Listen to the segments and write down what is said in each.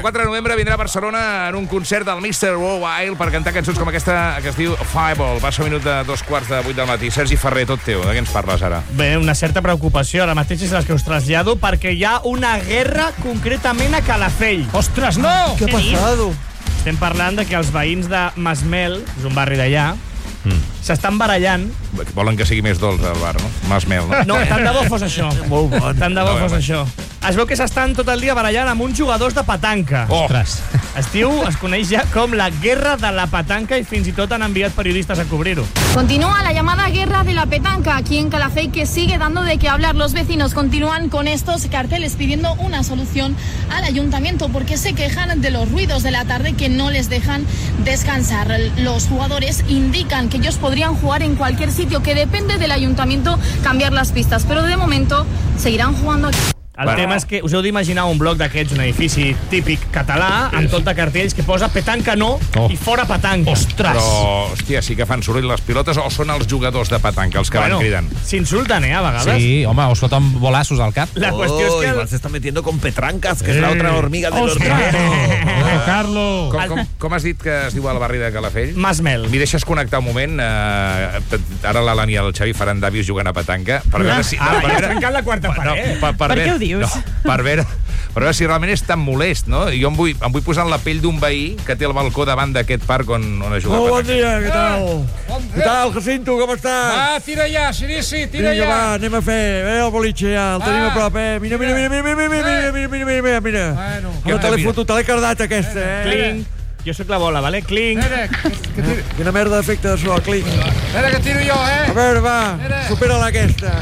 4 de novembre vindrà a Barcelona en un concert del Mr. Worldwide per cantar cançons com aquesta que es diu Fireball. Passa un minut de 7:45 del matí. Sergi Ferrer, tot teu. De què ens parles ara? Bé, una certa preocupació. Ara mateix és les que us trasllado perquè hi ha una guerra concretament a Calafell. Ostres, no! Què ha passat? Estem parlant de que els veïns de Masmel, és un barri d'allà, s'estan barallant. Volen que sigui més dolç el bar, no? Masmel, no? No, tant de bo fos això. Molt bon. Tant de bo fos això. Es veu que s'estan tot el dia barallant amb uns jugadors de petanca. Ostres. Es coneix ja com la guerra de la petanca i fins i tot han enviat periodistes a cobrir-ho. Continúa la llamada guerra de la petanca aquí en Calafell, que sigue dando de qué hablar. Los vecinos continúan con estos carteles pidiendo una solución al ayuntamiento porque se quejan de los ruidos de la tarde que no les dejan descansar. Los jugadores indican que ellos podrían jugar en cualquier sitio, que depende del ayuntamiento cambiar las pistas, pero de momento seguirán jugando aquí. El tema és que us heu d'imaginar un bloc d'aquests, un edifici típic català, amb tot de cartells que posa petanca no i fora petanca. Ostres! Però, hòstia, sí que fan soroll les pilotes o són els jugadors de petanca els que van cridant? S'insulten, a vegades. Sí, home, os foten bolassos al cap. La qüestió és que... Igual se están metiendo con petrancas, que es la otra hormiga de los Carlos! Com has dit que es diu al barri de Calafell? Masmel. M'hi deixes connectar un moment? Ara l'Alan i el Xavi faran d'àvies jugant a petanca. Per veure si... ja has trencat la quarta paret. Per què ho dius? No, per veure si realment és tan molest, no? Jo em vull posar en la pell d'un veí que té el balcó davant d'aquest parc on es juga a petanca. Bon dia, què tal? Què tal, Jacinto, com estàs? Tira ja, Sirici, tira Vinga, va, anem a fer. El boliche ja, el tenim a prop, Mira. Bueno. Jo te l'he fotut, te l'he cardat, aquesta, Clink. Jo sóc la bola, vale? Clink. Quina merda d'efecte de so, clink. Espera que tiro jo, A veure, va, supera-la aquesta.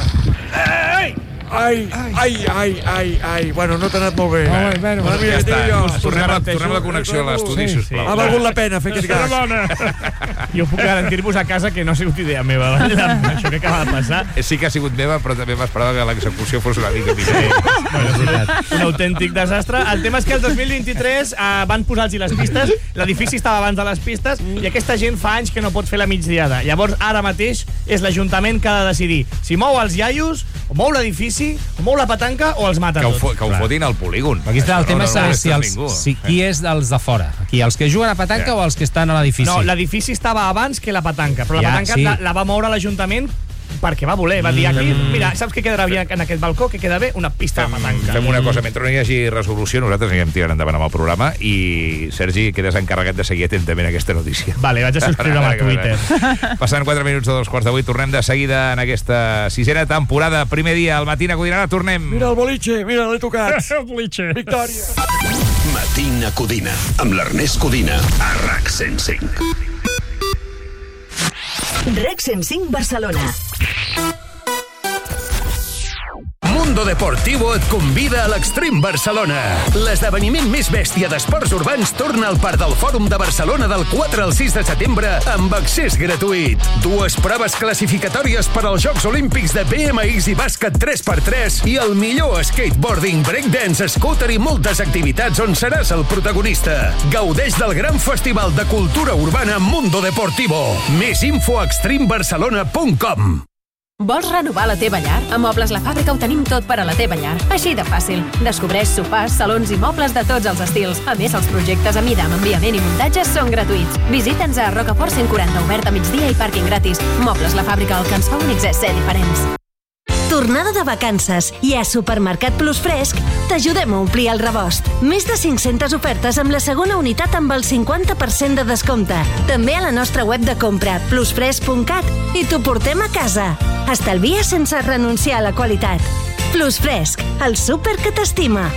Ai. Bueno, no t'ha anat molt bé. Bueno, Ja està. Tornem la connexió a l'estudi, sisplau. Ha valgut la pena fer aquest gas. Jo puc garantir-vos a casa que no ha sigut idea meva, vale? Això que acaba de passar. Sí que ha sigut meva, però també m'esperava que l'execució fos una mica millor. Un autèntic desastre. El tema és que el 2023 van posar-los les pistes, l'edifici estava abans de les pistes, i aquesta gent fa anys que no pot fer la migdiada. Llavors, ara mateix, és l'Ajuntament que ha de decidir si mou els iaios, o mou l'edifici, o mou la petanca, o els mata tots. Que ho fotin al polígon. Aquí està el tema, saber qui és dels de fora. Aquí, els que juguen a petanca o els que estan a l'edifici? No, l'edifici estava abans que la petanca, però la petanca la va moure l'Ajuntament perquè va voler, va dir aquí, mira, saps què quedarà bé en aquest balcó? Que queda bé una pista de petanca. Fem una cosa, mentre no hi hagi resolució, nosaltres anirem tirant endavant amb el programa i, Sergi, quedes encarregat de seguir atentament aquesta notícia. Vale, vaig a subscriure'm a Twitter. Passant 4 minuts de 2:15, tornem de seguida en aquesta 6a temporada. Primer dia, al Matina Codinà, tornem. Mira el boliche, mira, l'he tocat. El boliche. Victòria. Matina Codina, amb l'Ernest Codina, a RAC 105. RAC 105 Barcelona. Mundo Deportivo et convida a l'Extreme Barcelona. L'esdeveniment més bèstia d'esports urbans torna al Parc del Fòrum de Barcelona del 4 al 6 de setembre amb accés gratuït. 2 proves classificatòries per als Jocs Olímpics de BMX i bàsquet 3x3 i el millor skateboarding, breakdance, scooter i moltes activitats on seràs el protagonista. Gaudeix del gran festival de cultura urbana Mundo Deportivo. Més info a extremebarcelona.com. Vols renovar la teva llar? A Mobles La Fàbrica ho tenim tot per a la teva llar. Així de fàcil. Descobreix sofàs, salons i mobles de tots els estils. A més, els projectes a mida amb enviament i muntatge són gratuïts. Visita'ns a Rocafort 140, obert a migdia i pàrquing gratis. Mobles La Fàbrica, el que ens fa únics és ser diferents. Tornada de vacances i a Supermercat Plus Fresc t'ajudem a omplir el rebost. Més de 500 ofertes amb la segona unitat amb el 50% de descompte. També a la nostra web de compra, plusfresc.cat, i t'ho portem a casa. Estalvia sense renunciar a la qualitat. Plus Fresc, el súper que t'estima.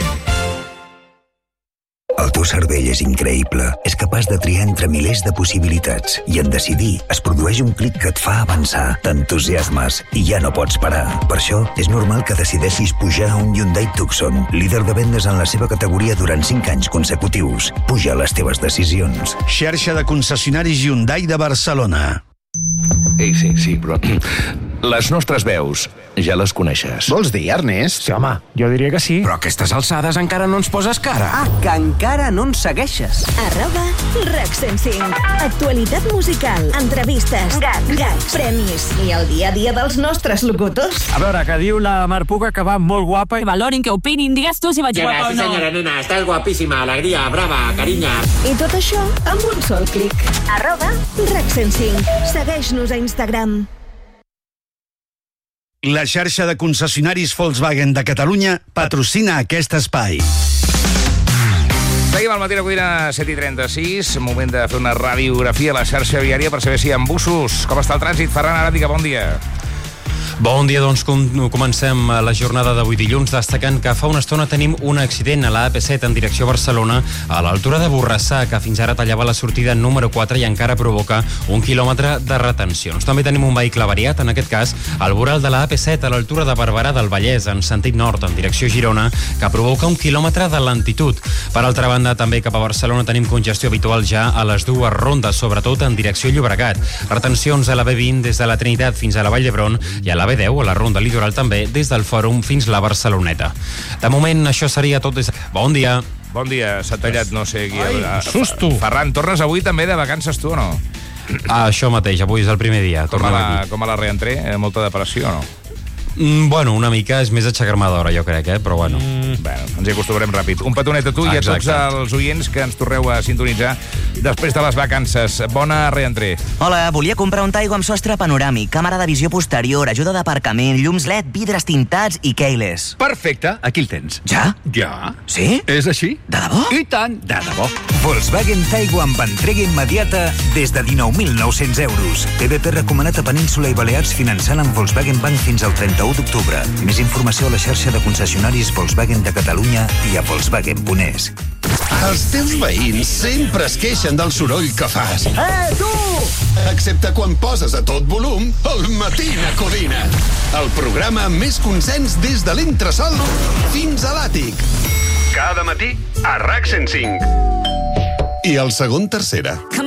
El teu cervell és increïble. És capaç de triar entre milers de possibilitats. I en decidir es produeix un clic que et fa avançar. T'entusiasmes i ja no pots parar. Per això, és normal que decideixis pujar a un Hyundai Tucson, líder de vendes en la seva categoria durant 5 anys consecutius. Puja les teves decisions. Xarxa de concessionaris Hyundai de Barcelona. Ei, sí, però... Les nostres veus ja les coneixes. Vols dir, Ernest? Sí, home, jo diria que sí. Però a aquestes alçades encara no ens poses cara. Ah, que encara no ens segueixes. @RAC 105. Actualitat musical, entrevistes, gags, premis i el dia a dia dels nostres locutors. A veure, que diu la Mar Puga que va molt guapa. Valorin, que opinin, digues tu si vaig guapa o no. Sí, senyora nena, estàs guapíssima, alegria, brava, carinyo. I tot això amb un sol clic. @RAC 105. Segueix-nos a Instagram. La xarxa de concessionaris Volkswagen de Catalunya patrocina aquest espai. Seguim al matí a Codina, 7:36. Moment de fer una radiografia a la xarxa viària per saber si hi ha embussos. Com està el trànsit? Ferran Aràtica, bon dia. Bon dia, doncs comencem la jornada d'avui dilluns destacant que fa una estona tenim un accident a la AP7 en direcció a Barcelona a l'altura de Borrassà, que fins ara tallava la sortida número 4 i encara provoca 1 quilòmetre de retencions. També tenim un vehicle avariat, en aquest cas al voral de la AP7 a l'altura de Barberà del Vallès en sentit nord en direcció a Girona, que provoca 1 quilòmetre de lentitud. Per altra banda, també cap a Barcelona tenim congestió habitual ja a les dues rondes, sobretot en direcció a Llobregat. Retencions a la B20 des de la Trinitat fins a la Vall d'Hebron i a la B10 a la ronda litoral també des del Fòrum fins la Barceloneta. De moment això seria tot. Bon dia. Bon dia, s'ha tallat no sé qui. Ai, susto. Ferran, tornes avui també de vacances tu o no? Això mateix, avui és el primer dia. Com a la reentré? Molta depressió o no? Bueno, una mica és més aixacarmadora, jo crec, però bueno. Bueno, ens hi acostumarem ràpid. Un petonet a tu i a tots els oients que ens torneu a sintonitzar després de les vacances. Bona reentré. Hola, volia comprar un Taigo amb sostre panoràmic, càmera de visió posterior, ajuda d'aparcament, llums LED, vidres tintats i keyless. Perfecte, aquí el tens. Ja? Ja. Sí? És així? De debò? I tant, de debò. Volkswagen Taigo amb entrega immediata des de 19.900 euros. PVP recomanat a Península i Balears finançant amb Volkswagen Bank fins al 31 d'octubre. Més informació a la xarxa de concessionaris Volkswagen de Catalunya i a Volkswagen.es. Els teus veïns sempre es queixen del soroll que fas. Tu! Excepte quan poses a tot volum el Matina Codina. El programa amb més consens des de l'entresòl fins a l'àtic. Cada matí a RAC 105. I el segon tercera.